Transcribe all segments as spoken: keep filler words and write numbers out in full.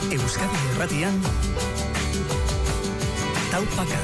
Euskadi Irratian Taupaka.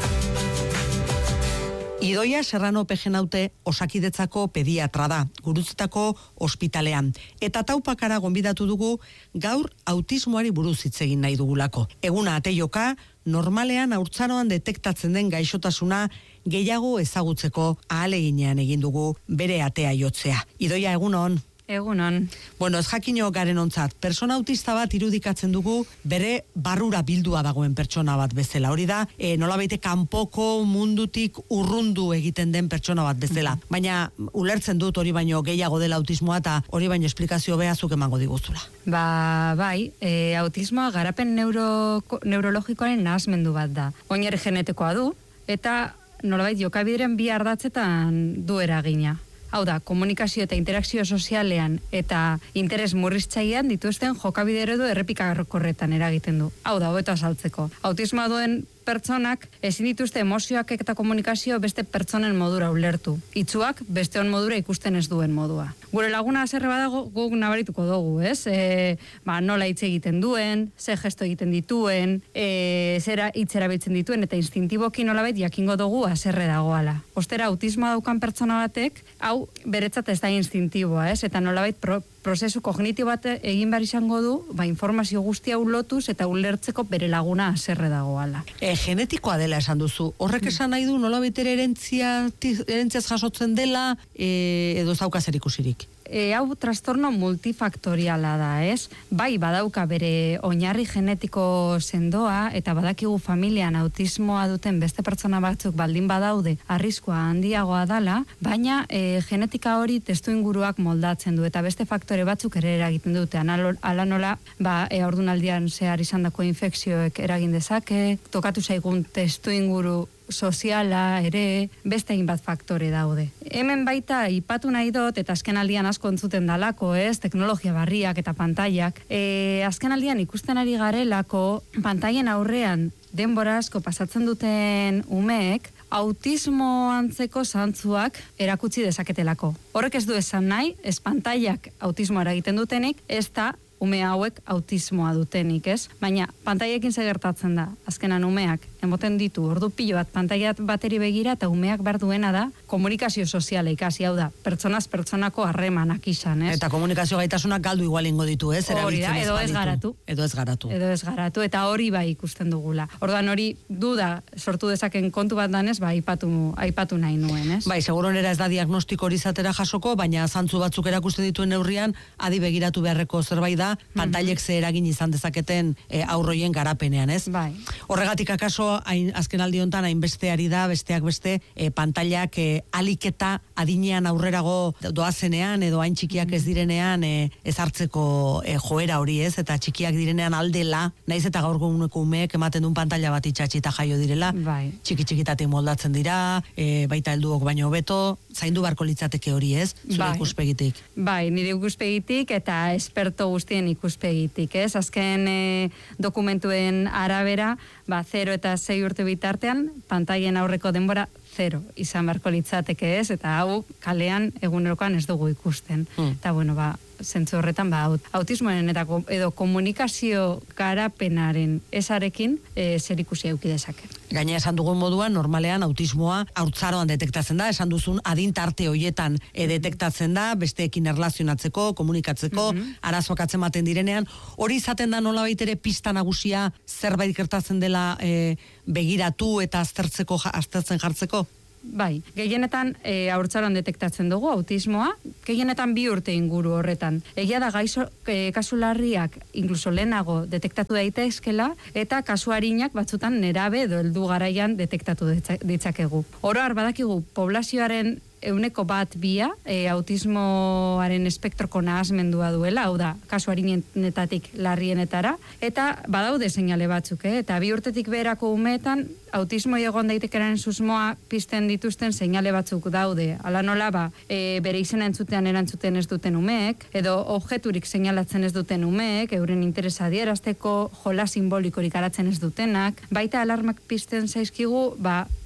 Idoia Serrano Pejenaute Osakidetzako pediatra da, Gurutzetako ospitalean. Eta Taupakara gonbidatu dugu gaur autismoari buruz hitz egin nahi dugulako. Eguna ateioka, normalean haurtzaroan detektatzen den gaixotasuna gehiago ezagutzeko ahaleginean egin dugu bere atea jotzea. Idoia, egunon. Egunon. Bueno, ez jakino garen ontzat, persona autista bat irudikatzen dugu bere barrura bildua dagoen pertsona bat bezala. Hori da, e, nolabaite kanpoko mundutik urrundu egiten den pertsona bat bezala. Mm-hmm. Baina ulertzen dut hori baino gehiago dela autismoa eta hori baino esplikazio behazuk emango diguzula. Ba, bai, e, autismoa garapen neuro, neurologikoaren nahasmendu bat da. Oinarri genetikoa du eta nolabait jokabideren bi ardatzetan du eragina. Hau da, komunikazio eta interakzio sozialean eta interes murriztzailean dituzten jokabide eredu errepikakorretan eragiten du. Hau da, hobeto azaltzeko. Autismoa duen pertsonak ezin dituzte emozioak eta komunikazio beste pertsonen modura ulertu. Itzuak besteon modura ikusten ez duen modua. Gure laguna haserre badago guk nabarituko dugu, ez? E, ba, nola hitz egiten duen, ze gesto egiten dituen, e, zera hitz erabiltzen dituen eta instintiboki nolabait jakingo dugu haserre dagoala. Ostera, autismoa daukan pertsona batek, hau beretzat ez da instintiboa, ez? Eta nolabait pro, prozesu kognitibo bat egin behar izango du, ba, informazio guztia ulotuz eta ulertzeko bere laguna haserre dagoala. E, genetikoa dela esan duzu. Horrek esan nahi du nola betere erentzia, erentziaz jasotzen dela e, edo zauka zer ikusirik? E, hau trastorno multifaktoriala da, ez? Bai, badauka bere oinarri genetiko sendoa eta badakigu familian autismoa duten beste pertsona batzuk baldin badaude arriskua handiagoa dala, baina e, genetika hori testuinguruak moldatzen du eta beste faktore batzuk ere eragiten dute. Ala nola, ba, e, ordunaldian zehar izandako infekzioek eragin dezake, tokatu zaigun testuinguru soziala ere beste hainbat faktore daude. Hemen baita ipatu nahi dut eta azkenaldian asko entzuten dalako, ez, teknologia barriak eta pantailak. E, azkenaldian ikusten ari garelako pantailen aurrean denbora asko pasatzen duten umeek autismo antzeko zantzuak erakutsi dezaketelako. Horrek ez du esan nahi, ez pantailak autismoa eragiten dutenik, ez da ume hauek autismoa dutenik, ez? Baina pantailekin ze gertatzen da, azkenan umeak emoten ditu ordu pilo bat pantailat bateri begira eta umeak behar duena da komunikazio soziala ikasi, hau da, pertsonaz pertsonako harremanak izan, ez? Eta komunikazio gaitasunak galdu igualingo ditu, ez? Hori da, edo ez garatu. Edo ez garatu. Edo ez garatu, eta hori bai ikusten dugula. Orduan hori duda sortu dezaken kontu bat danez, ba, aipatu, aipatu nahi nuen, ez? Bai, seguronera ez da diagnostiko hori zatera jasoko, baina zantzu batzuk erakusten dituen neurrian, adi begiratu beharreko zerbait da, pantailek ze eragin izan dezaketen e, aurroien garapenean, ez? Bai. Horregatik akaso, hain, azken aldi honetan, hainbesteari da, besteak beste, e, pantailak e, aliketa adinean aurrerago doazenean, edo hain txikiak ez direnean, e, ez hartzeko e, joera hori, ez? Eta txikiak direnean aldela, naiz eta gaur eguneko umeek ematen duen pantaila bat itxatxi eta jaio direla, bai. Txiki-txikitatik moldatzen dira, e, baita helduok baino hobeto, zaindu barko litzateke hori, ez? Zure bai. Ikuspegitik. Bai, nire ikuspegitik eta esperto guztien ikuspegitik, ez? Azken e, dokumentuen arabera, ba, zero eta sei urte bitartean, pantailen aurreko denbora zero izan beharko litzateke, ez? Eta hau kalean egunerokoan ez dugu ikusten. Mm. Eta bueno, ba, zentzu horretan, ba, autismoaren eta edo komunikazio garapenaren ezarekin e, zer ikusi eduki dezake. Gaina esan dugun moduan, normalean autismoa haurtzaroan detektatzen da, esan duzun adintarte hoietan e, detektatzen da, besteekin erlazionatzeko, komunikatzeko, mm-hmm. arazoak atzematen direnean, hori izaten da nolabait ere pista nagusia zerbait gertatzen dela e, begiratu eta aztertzeko, aztertzen jartzeko? Bai, gehienetan e, haurtzaroan detektatzen dugu autismoa, gehienetan bi urte inguru horretan. Egia da gaizo, e, kasu larriak inkluso lehenago detektatu daitezkela eta kasu arinak batzutan nerabe edo heldu garaian detektatu ditzakegu. Oro har badakigu poblazioaren euneko bat bia e, autismoaren espektroko nahasmendua duela, hau da, kasu harinetatik larrienetara, eta badaude seinale batzuk, eh? Eta bi urtetik beherako umeetan autismo egon daitekeraren susmoa pizten dituzten seinale batzuk daude. Hala nola, ba, e, bere izena entzutean erantzuten ez duten umeek, edo objeturik seinalatzen ez duten umeek, euren interesa adierazteko, jola simbolikorik aratzen ez dutenak, baita alarmak pizten zaizkigu, ba,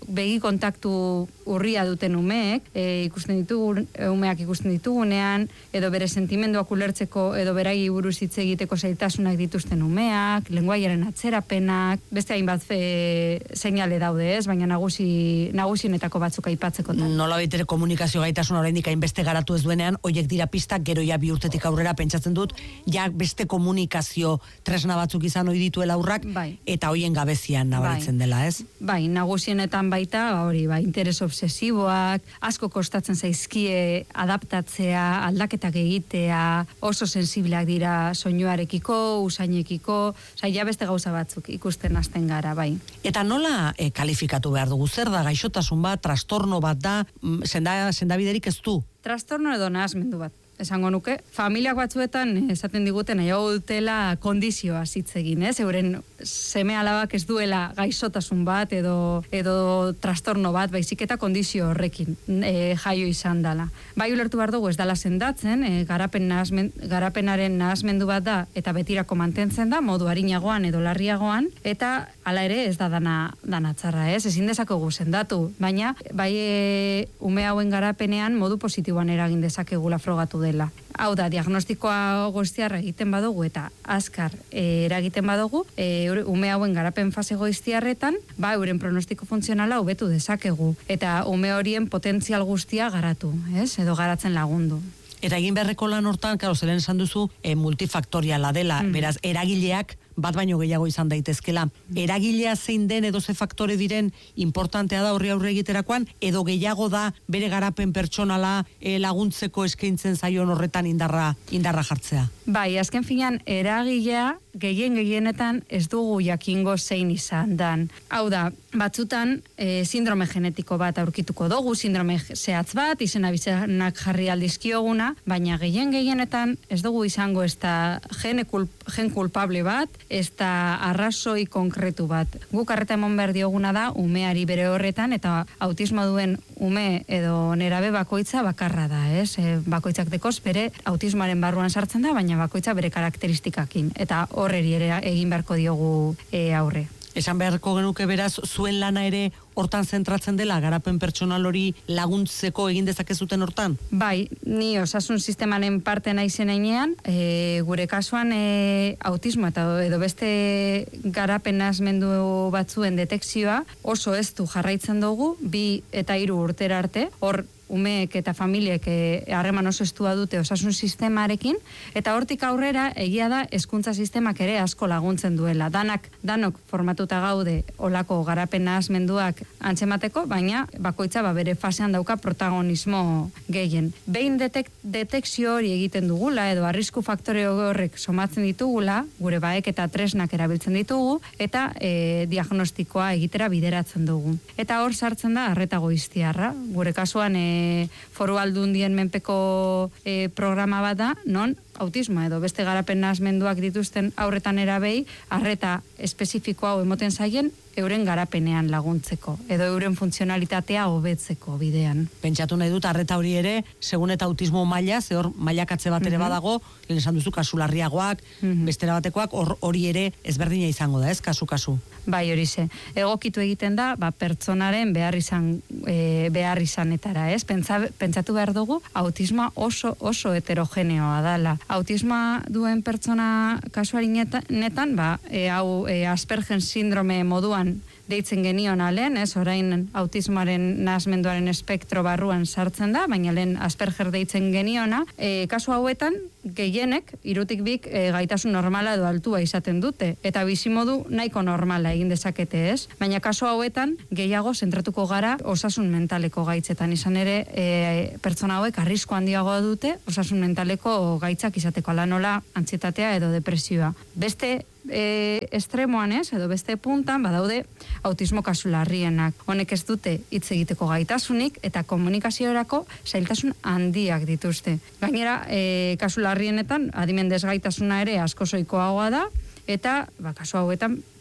begi kontaktu urria duten umeek, e, ikusten ditugu, umeak ikusten ditugunean, edo bere sentimenduak ulertzeko, edo beragi buruz hitz egiteko zailtasunak dituzten umeak, lenguaiaren atzerapenak, beste hainbat e, seinale daude, ez, baina nagusi nagusienetako batzuk aipatzeko. Nola baitere komunikazio gaitasun oraindik hainbeste garatu ez duenean, hoiek dira pistak, gero ja bi urtetik aurrera pentsatzen dut, ja beste komunikazio tresna batzuk izan ohi dituela aurrak, bai. Eta hoien gabezian nabaritzen bai. dela, ez? Bai, nagusienetan baita, hori, bai, interes obsesiboak, asko kostatzen zaizkie adaptatzea, aldaketak egitea, oso sensibleak dira soinuarekiko, usainekiko, osea, ja beste gauza batzuk ikusten hasten gara, bai. Eta nola e, kalifikatu behar dugu? Zer da gaixotasun bat, trastorno bat da, mm, senda, sendabiderik ez du? Trastorno edo nahasmendu bat. Esango nuke, familiak batzuetan esaten diguten nahiago dutela kondizioa hitz egin, ez? Euren seme alabak ez duela gaixotasun bat edo edo trastorno bat, baizik eta kondizio horrekin e, jaio izan dela. Bai ulertu behar dugu ez dela sendatzen, e, garapen nahasmen, garapenaren nahasmendu bat da eta betirako mantentzen da, modu arinagoan edo larriagoan, eta hala ere ez da dana, dana txarra, ez? Ezin dezakegu sendatu, baina bai e, ume hauen garapenean modu positiboan eragin dezakegula frogatu dela. Hau da, diagnostikoa goiztiarra egiten badugu eta azkar e, eragiten badugu, e, ume hauen garapen fase goiztiarretan, ba, euren pronostiko funtzionala hobetu dezakegu, eta ume horien potentzial guztia garatu, ez? Edo garatzen lagundu. Eta egin beharreko lan hortan, karo, zelen esan duzu, e, multifaktoriala dela, mm. beraz, eragileak bat baino gehiago izan daitezkela. Eragilea zein den edo ze faktore diren importantea da horri aurre egiterakoan, edo gehiago da bere garapen pertsonala e, laguntzeko eskaintzen zaion horretan indarra indarra jartzea. Bai, azken finean eragilea gehien gehienetan ez dugu jakingo zein izan dan. Hau da, batzutan e, sindrome genetiko bat aurkituko dugu, sindrome zehatz bat, izena bizenak jarri aldizkioguna, baina gehien gehienetan ez dugu izango ez da gen, kulp, gen kulpable bat, ez da arrazoi konkretu bat. Guk arreta emon behar dioguna da umeari bere horretan, eta autismo duen ume edo nerabe bakoitza bakarra da, ez? E, bakoitzak dekoz bere autismoaren barruan sartzen da, baina bakoitza bere karakteristikakin, eta horreri ere egin beharko diogu e, aurre. Esan beharko genuke beraz, zuen lana ere hortan zentratzen dela, garapen pertsonal hori laguntzeko egin dezakezuten hortan? Bai, ni osasun sistemaren parte naizen heinean, e, gure kasuan e, autismo eta edo beste garapen nahasmendu batzuen detekzioa oso ez du jarraitzen dugu, bi eta hiru urtera arte, hor umeek eta familiek harreman oso estua dute osasun sistemarekin, eta hortik aurrera egia da hezkuntza sistemak ere asko laguntzen duela. Danak, danok formatuta gaude olako garapen nahasmenduak antzemateko, baina bakoitza ba, bere fasean dauka protagonismo gehien. Behin detek, detekzio hori egiten dugula, edo arrisku faktore horrek somatzen ditugula, gure baek eta tresnak erabiltzen ditugu, eta e, diagnostikoa egitera bideratzen dugu. Eta hor sartzen da arreta goiztiarra. Gure kasuan e, foru aldundien menpeko e, programa bat da, non autismo edo beste garapen nahasmenduak dituzten aurretan erabei, arreta espezifiko hau emoten zaien, euren garapenean laguntzeko, edo euren funtzionalitatea hobetzeko bidean. Pentsatu nahi dut, arreta hori ere, segun eta autismo maila, ze hor mailakatze bat ere badago, lehen esan duzu kasularriagoak, mm-hmm. bestera batekoak, hori ere ezberdina izango da, ez, kasu-kasu? Bai, hori ze. Egokitu egiten da, ba, pertsonaren behar izan, e, behar izanetara, ez? Pentsa, pentsatu behar dugu, autismoa oso, oso heterogeneoa dala. Autismoa duen pertsona kasuari netan, ba, e, hau e, Asperger sindrome moduan deitzen genion alen, ez, orain autismoaren nahasmenduaren espektro barruan sartzen da, baina lehen Asperger deitzen geniona, e, kasu hauetan, gehienek, irutik bik, e, gaitasun normala edo altua izaten dute, eta bizimodu nahiko normala egin dezakete, ez? Baina kasu hauetan, gehiago zentratuko gara osasun mentaleko gaitzetan, izan ere, e, pertsona hauek arrisku handiagoa dute, osasun mentaleko gaitzak izateko, ala nola, antsietatea edo depresioa. Beste, E, estremoan ez, edo beste puntan, badaude autismo kasu larrienak. Honek ez dute hitz egiteko gaitasunik eta komunikaziorako zailtasun handiak dituzte. Gainera, e, kasu larrienetan, adimen desgaitasuna ere asko zoikoagoa da, eta ba, kasu hauetan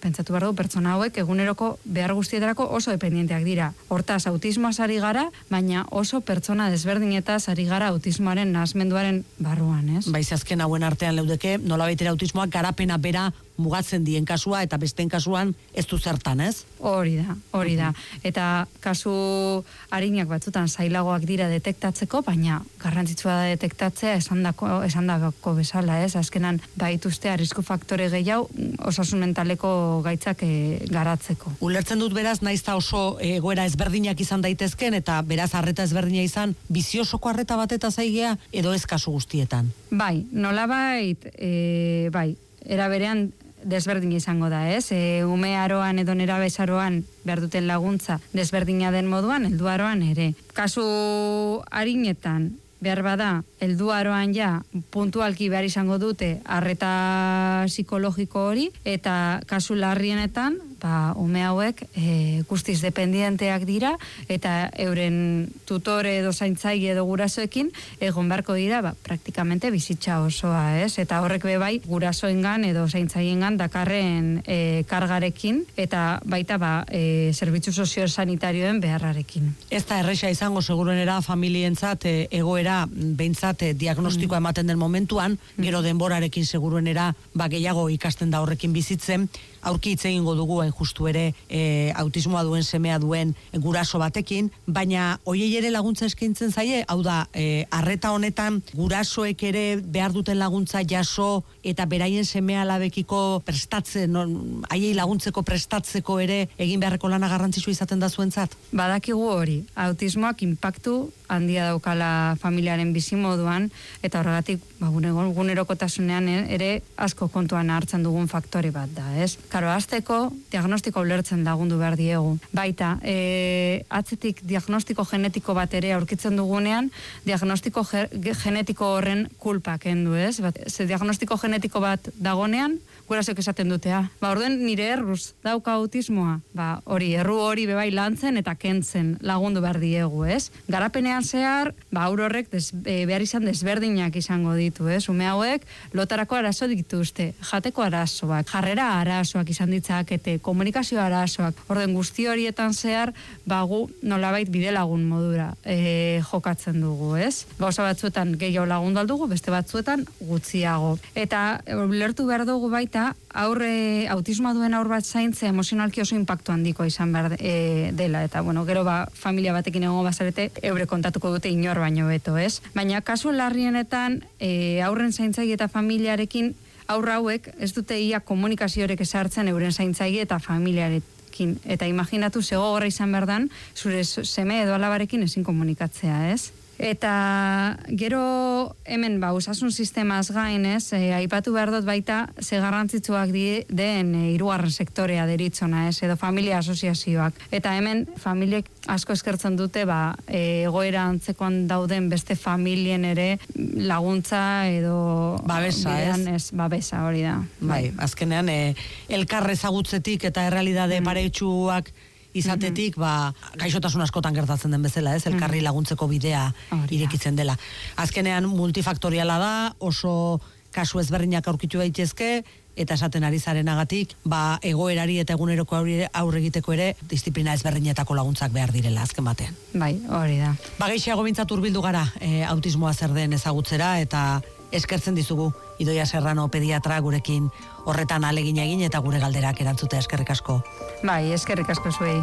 pentsatu behar du pertsona hauek eguneroko behar guztietarako oso dependienteak dira. Hortaz, autismoaz ari gara, baina oso pertsona desberdinetaz ari gara autismoaren nahasmenduaren barruan, ez? Baiz azken hauen artean leudeke, nola baitera autismoak garapena bera mugatzen dien kasua eta besteen kasuan ez du zertan, ez? Hori da, hori da. Eta kasu arinak batzutan zailagoak dira detektatzeko, baina garrantzitsua da detektatzea esandako, esandako bezala, ez? Azkenan baituzte arrisku faktore gehiago osasun mentaleko gaitzak e, garatzeko. Ulertzen dut beraz, naiz eta oso egoera ezberdinak izan daitezken eta beraz arreta ezberdina izan, biziosoko arreta bat eta zaigea edo ez kasu guztietan? Bai, nolabait, e, bai, era berean desberdin izango da, ez? E, ume aroan edo nerabe aroan behar duten laguntza desberdina den moduan, heldu aroan ere. Kasu arinetan, behar bada, heldu aroan ja, puntualki behar izango dute arreta psikologiko hori, eta kasu larrienetan, ba, ume hauek e, guztiz dependienteak dira, eta euren tutore edo zaintzaile edo gurasoekin egon beharko dira, ba, praktikamente bizitza osoa, ez? Eta horrek be bai, gurasoengan edo zaintzailengan dakarren e, kargarekin, eta baita ba, e, zerbitzu soziosanitarioen beharrarekin. Ez da erresa izango seguruenera familientzat e, egoera behintzat e, diagnostikoa ematen den momentuan, gero denborarekin seguruenera ba, gehiago ikasten da horrekin bizitzen, aurki hitz egingo dugu hain justu ere e, autismoa duen semea duen guraso batekin, baina hoiei ere laguntza eskaintzen zaie, hau da, e, arreta honetan gurasoek ere behar duten laguntza jaso eta beraien semea alabekiko prestatzen, non, haiei laguntzeko prestatzeko ere egin beharreko lana garrantzitsua izaten da zuentzat? Badakigu hori, autismoak inpaktu handia daukala familiaren bizimoduan, eta horregatik ba, gunerokotasunean ere asko kontuan hartzen dugun faktore bat da, ez? Karo, azteko diagnostiko ulertzen lagundu behar diegu. Baita, e, atzetik diagnostiko genetiko bat ere aurkitzen dugunean, diagnostiko ge, genetiko horren kulpa kendu, ez? Bat, ze diagnostiko genetiko bat dagonean, gurasoek esaten dutea. Ba, orduen nire erruz dauka autismoa. Ba, hori, erru hori bebai lantzen eta kentzen lagundu behar diegu, ez? Garapenean zehar, ba, aur horrek des, e, behar izan desberdinak izango ditu, ez? Ume hauek lotarako arazo dituzte, jateko arazoak, jarrera arazoak izan ditzakete, komunikazio arazoak. Orden guzti horietan zehar, ba, gu nolabait bide lagun modura e, jokatzen dugu, ez? Gauza batzuetan gehiago lagundu aldugu, beste batzuetan gutxiago. Eta lertu behar dugu baita, aurre autismoa duen aur bat zaintze emozionalki oso inpaktu handiko izan behar e, dela, eta bueno, gero ba, familia batekin egongo bazarete, eure kontatuko dute inor baino beto, ez? Baina kasu larrienetan, e, aurren zaintzaile eta familiarekin, aurra hauek ez dute ia komunikazioarek esartzen euren zaintzaile eta familiarekin, eta imaginatu zego gorra izan behar dan, zure seme edo alabarekin ezin komunikatzea, ez? Eta gero hemen ba, osasun sistemaz gain, ez, e, aipatu behar dut baita ze garrantzitsuak die, den e, hirugarren sektorea deritzona, ez, edo familia asoziazioak. Eta hemen familiek asko eskertzen dute ba, e, egoera antzekoan dauden beste familien ere laguntza edo babesa, bidean, ez? ez, babesa hori da. Bai, azkenean e, elkar ezagutzetik eta errealitate mm. paretsuak izatetik, ba, gaixotasun askotan gertatzen den bezala, ez? Elkarri laguntzeko bidea irekitzen dela. Azkenean multifaktoriala da, oso kasu ezberdinak aurkitu daitezke, eta esaten ari zarenagatik, ba, egoerari eta eguneroko aurre egiteko ere, disiplina ezberdinetako laguntzak behar direla, azken batean. Bai, hori da. Ba, gaixiago bintzat hurbildu gara, e, autismoa zer den ezagutzera, eta eskertzen dizugu Idoia Serrano pediatra gurekin horretan alegin egin eta gure galderak erantzutea, eskerrik asko. Bai, eskerrik asko zuei.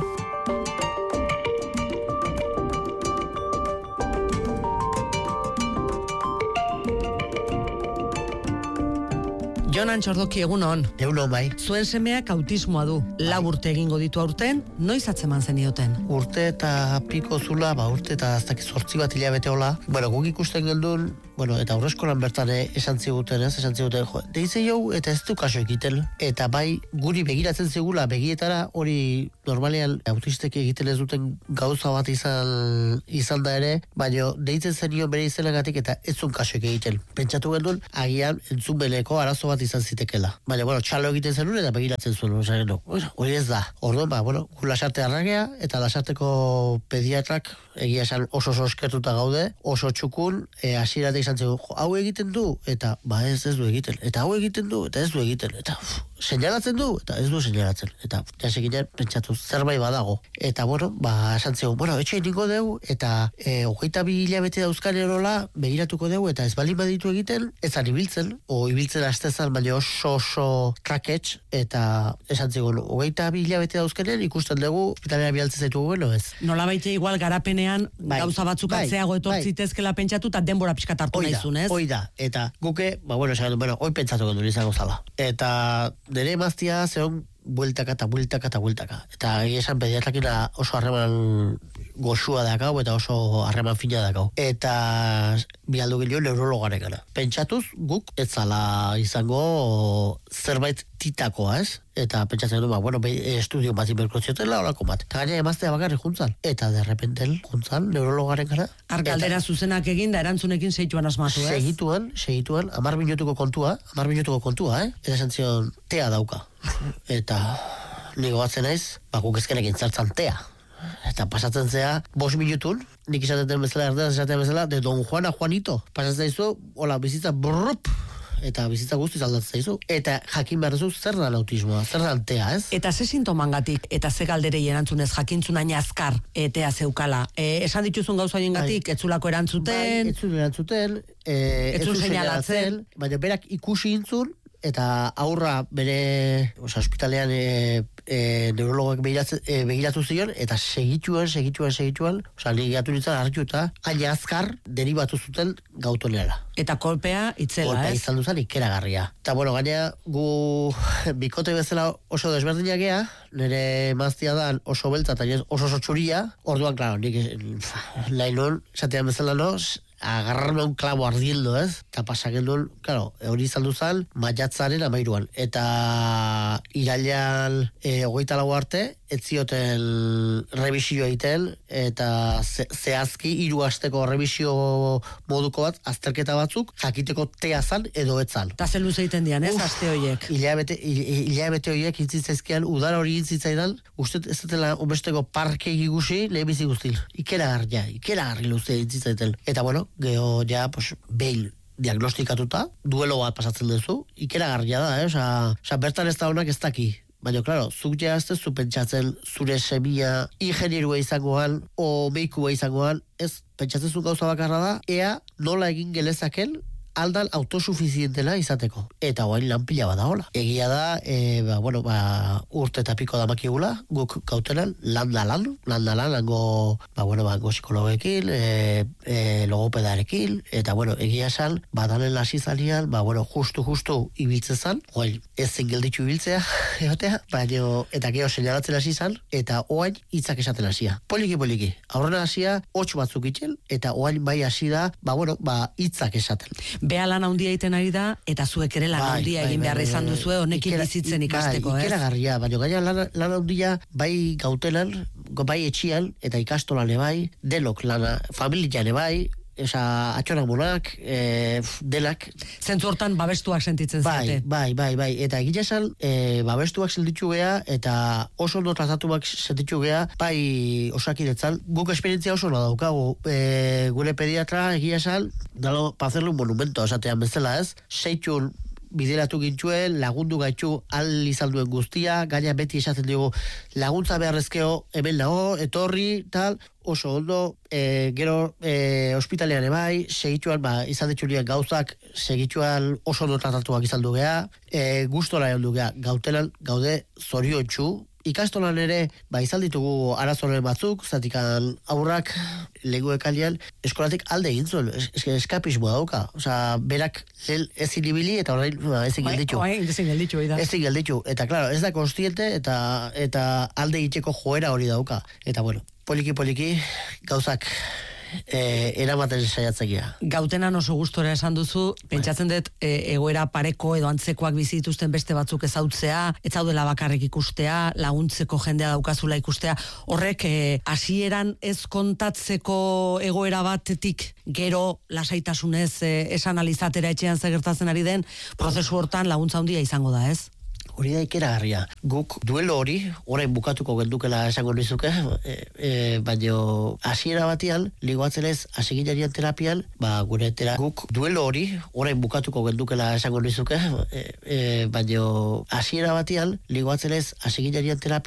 Jon Antxordoki, egunon. Egunon, bai. Zuen semeak autismoa du. Lau urte egingo ditu aurten, noiz atzeman zenioten? Urte eta piko zula, ba, urte eta aztak zortzi bat hilabete hola. Bueno, guk ikusten geldun, bueno, eta aurreskolan bertan eh, esan ziguten, ez, esan ziguten, jo, deize jau eta ez du kaso egiten. Eta bai, guri begiratzen zigula, begietara hori normalean autistek egiten ez duten gauza bat izan, izan da ere, baina deitzen zenio bere izenagatik eta ez zuen kaso egiten. Pentsatu geldun, agian entzun beleko arazo bat izan zitekela. Baina, bueno, txalo egiten zenun eta begiratzen zuen. Osa, no, hori ez da. Orduan, ba, bueno, gu lasarte arragea eta lasarteko pediatrak egia esan oso oso eskertuta gaude, oso txukun, e, hasieratik esan zego, hau egiten du, eta ba ez ez du egiten, eta hau egiten du, eta ez du egiten, eta seinalatzen du, eta ez du seinalatzen, eta jasekinean pentsatu zerbait badago. Eta bueno, ba esan zego, bueno, etxe niko deu, eta e, hogeita bi hilabete dauzkan erola, begiratuko deu, eta ez baldin baditu egiten, ezan ibiltzen, o ibiltzen astezan, baina oso oso traketx, eta esan zego, hogeita bi hilabete dauzkenean ikusten dugu, hospitalera bialtzen zaitu bueno, ez. Nola baite igual garapenean bai, gauza batzuk bai, atzeago etortzitezkela bai. pentsatu, eta denbora pixkat hartu naizun, ez? Hoi da, eta guke, ba bueno, esan, bueno, hoi pentsatu gendu izango zala. Eta nire emaztia zeon bueltaka eta bueltaka eta bueltaka. Eta esan pediatrakina oso harreman goxua dakau eta oso harreman fina dakau. Eta bialdu gilio neurologarekana. Pentsatuz guk ez zala izango zerbait titakoa, ez? Eta pentsatzen du, ba, bueno, estudio bat inberko ziotela, horako bat. Eta gaina emaztea bakarrik juntzan. Eta derrepentel juntzan, neurologaren gara. Arkaldera zuzenak egin da erantzunekin seituan asmatu, ez? Segituan, segituan, amar minutuko kontua, amar minutuko kontua, eh? Eta esan zion, tea dauka. Eta nigo batzen naiz, ba, guk ezkenekin zartzan tea. Eta pasatzen zea, bost minutun, nik izaten bezala, erderaz izaten bezala, de Don Juana Juanito. Pasatzen zaizu, hola, bizitza brrup, eta bizitza guztiz aldatzen zaizu. Eta jakin behar duzu zer da autismoa, zer da tea, ez? Eta ze sintomangatik, eta ze galderei erantzunez jakintzuna azkar etea zeukala. E, esan dituzun gauza gatik, etzulako erantzuten, bai, etzun erantzuten, e, etzun seinalatzen, baina berak ikusi intzun, eta aurra bere, oza, ospitalean e, e, neurologak begiratu, e, begiratu zion, eta segituan, segituan, segituan, oza, ligatu nintzen hartu eta aina azkar deribatu zuten gautonera. Eta kolpea itzela, kolpea ez? izan duzan ikeragarria. Eta bueno, gaina gu bikote bezala oso desberdinak gea, nire emaztia da oso beltza eta oso oso txuria, orduan, klaro, nik nahi non, esatean bezala no, agarrarme un clavo ardiendo, ez? Eta pasaken duen, claro, hori izan duzan, maiatzaren amairuan. Eta irailan e, hogeita lau arte, ez zioten revisio egiten, eta ze, zehazki hiru asteko revisio moduko bat, azterketa batzuk, jakiteko tea zan edo etzan. Eta ze luze egiten dian, ez, aste horiek? Hilabete, hilabete horiek intzitzezkean, udara hori intzitzaidan, uste ez dela unbesteko parke igusi, lehenbizi guztil. Ikeragarria, ikeragarri luze intzitzaiten. Eta bueno, geho ja, pues, behin diagnostikatuta, duelo bat pasatzen duzu, ikeragarria da, eh? Osa, osa bertan ez da honak ez daki. Baina, klaro, zuk ja ez zu pentsatzen zure semia ingenierua izangoan, o meikua izangoan, ez, pentsatzen zu gauza bakarra da, ea nola egin gelezaken, aldan autosuficientela izateko. Eta oain lan pila bada hola. Egia da, e, ba, bueno, ba, urte eta piko damakigula, guk gautenan, lan da lan, lan da lan, lango, ba, bueno, ba, gosikologekin, e, e, logopedarekin, eta, bueno, egia esan, badanen lasi zanian, ba, bueno, justu, justu ibiltzen zan, oain, ez zen gelditu ibiltzea, egotea, baina, eta geho seinalatzen hasi zan, eta oain hitzak esaten hasia. Poliki, poliki. Aurrena hasia, hots batzuk itxen, eta oain bai hasi da, ba, bueno, ba, hitzak esaten. Bea lan handia egiten ari da, eta zuek ere lan bai, handia bai, egin behar bai, izan bai, duzue, honekin ikera, bizitzen ikasteko, bai, ez? Ikeragarria, baina gaina lan, lan handia bai gautelan, bai etxian, eta ikastolan bai, denok lana, familian bai, esa atxonak monak, e, denak. Zentzu hortan babestuak sentitzen bai, zate. Bai, bai, bai, eta egia esan, e, babestuak sentitu gea, eta oso ondo tratatuak sentitu gea, bai osakidetzan, guk esperientzia oso na daukagu, e, gure pediatra egia esan, dalo, pa hacerle un monumento, esatean bezala ez, seitun bideratu gintuen, lagundu gaitu al izan duen guztia, gaina beti esaten dugu laguntza beharrezkeo hemen nago, etorri, tal, oso ondo, e, gero e, ospitalean ebai, segituan, ba, izan ditxurien gauzak, segituan oso ondo tratatuak izan du gea, e, gustora egon du gea, gautelan, gaude zoriontsu, ikastolan ere, ba, izan ditugu arazoren batzuk, zatikan aurrak, legu ekalian, eskolatik alde egin zuen, es, es, eskapismoa dauka. Osa, berak ezin ibili eta orain ba, ezin gelditu. Oain, ezin gelditu, da. Ezin gelditu. Eta, klaro, ez da konstiente eta eta alde egiteko joera hori dauka. Eta, bueno, poliki-poliki gauzak E, eramaten saiatzegia. Gautenan oso gustora esan duzu, pentsatzen dut e, egoera pareko edo antzekoak bizi dituzten beste batzuk ezautzea, ez zaudela bakarrik ikustea, laguntzeko jendea daukazula ikustea, horrek hasieran e, ez kontatzeko egoera batetik gero lasaitasunez e, esan alizatera etxean zegertatzen ari den, prozesu hortan laguntza handia izango da, ez? hori da ikeragarria. Guk duelo hori, orain bukatuko geldukela esango nizuke, e, e, baina hasiera batian, ligoatzen ez, hasiginarian terapian, ba, gure tera, guk duelo hori, orain bukatuko geldukela esango nizuke, e, e, baina hasiera batian, ligoatzen ez, hasiginarian terapian,